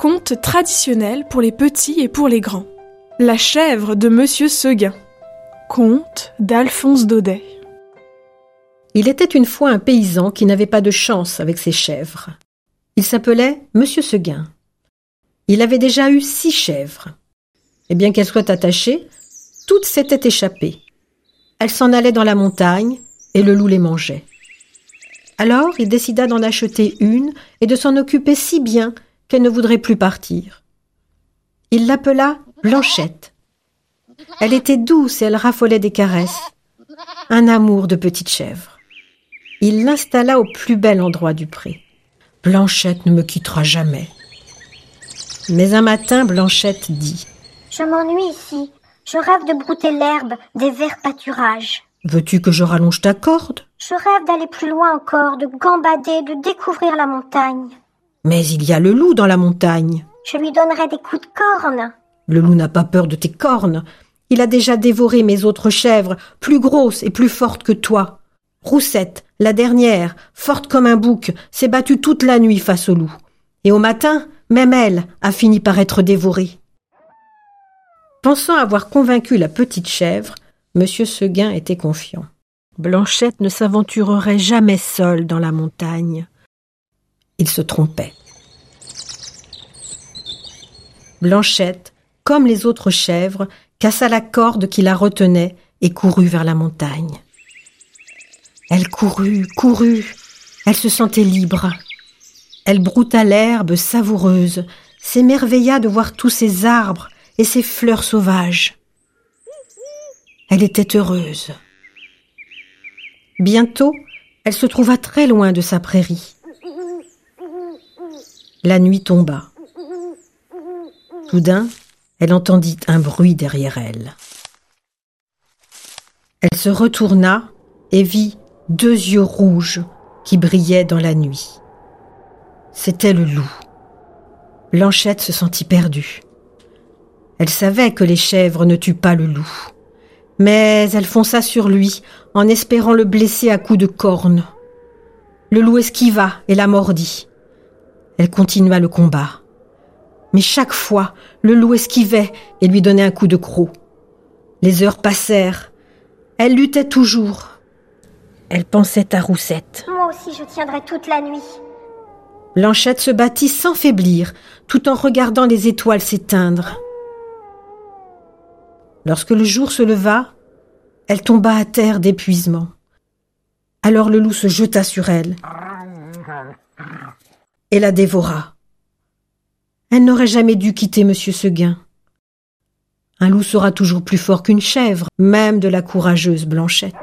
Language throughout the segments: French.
Conte traditionnel pour les petits et pour les grands. La chèvre de Monsieur Seguin. Conte d'Alphonse Daudet. Il était une fois un paysan qui n'avait pas de chance avec ses chèvres. Il s'appelait Monsieur Seguin. Il avait déjà eu 6 chèvres. Et bien qu'elles soient attachées, toutes s'étaient échappées. Elles s'en allaient dans la montagne et le loup les mangeait. Alors il décida d'en acheter une et de s'en occuper si bien qu'elle ne voudrait plus partir. Il l'appela Blanchette. Elle était douce et elle raffolait des caresses. Un amour de petite chèvre. Il l'installa au plus bel endroit du pré. Blanchette ne me quittera jamais. Mais un matin, Blanchette dit: Je m'ennuie ici. Je rêve de brouter l'herbe des verts pâturages. Veux-tu que je rallonge ta corde? Je rêve d'aller plus loin encore, de gambader, de découvrir la montagne. Mais il y a le loup dans la montagne. Je lui donnerai des coups de corne. Le loup n'a pas peur de tes cornes. Il a déjà dévoré mes autres chèvres, plus grosses et plus fortes que toi. Roussette, la dernière, forte comme un bouc, s'est battue toute la nuit face au loup. Et au matin, même elle a fini par être dévorée. Pensant avoir convaincu la petite chèvre, Monsieur Seguin était confiant. Blanchette ne s'aventurerait jamais seule dans la montagne. Il se trompait. Blanchette, comme les autres chèvres, cassa la corde qui la retenait et courut vers la montagne. Elle courut, elle se sentait libre. Elle brouta l'herbe savoureuse, s'émerveilla de voir tous ces arbres et ces fleurs sauvages. Elle était heureuse. Bientôt, elle se trouva très loin de sa prairie. La nuit tomba. Soudain, elle entendit un bruit derrière elle. Elle se retourna et vit 2 yeux rouges qui brillaient dans la nuit. C'était le loup. Blanchette se sentit perdue. Elle savait que les chèvres ne tuent pas le loup. Mais elle fonça sur lui, en espérant le blesser à coups de corne. Le loup esquiva et la mordit. Elle continua le combat. Mais chaque fois, le loup esquivait et lui donnait un coup de croc. Les heures passèrent. Elle luttait toujours. Elle pensait à Roussette. Moi aussi, je tiendrai toute la nuit. Blanchette se battit sans faiblir, tout en regardant les étoiles s'éteindre. Lorsque le jour se leva, elle tomba à terre d'épuisement. Alors le loup se jeta sur elle et la dévora. Elle n'aurait jamais dû quitter Monsieur Seguin. Un loup sera toujours plus fort qu'une chèvre, même de la courageuse Blanchette.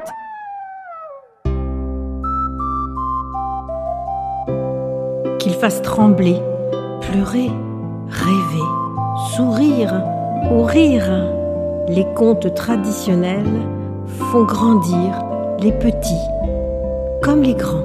Qu'il fasse trembler, pleurer, rêver, sourire ou rire, les contes traditionnels font grandir les petits comme les grands.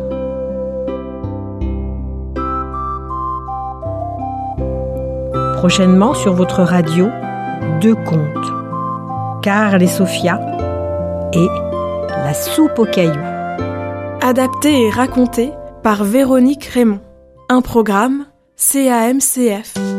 Prochainement sur votre radio, 2 contes. Karl et Sophia et La soupe aux cailloux. Adapté et raconté par Véronique Raymond. Un programme CAMCF.